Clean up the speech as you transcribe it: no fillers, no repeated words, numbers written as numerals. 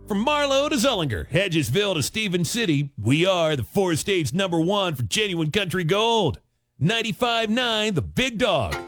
From Marlow to Zullinger, Hedgesville to Stevens City, we are the four states #1 for genuine country gold. 95.9 The Big Dog.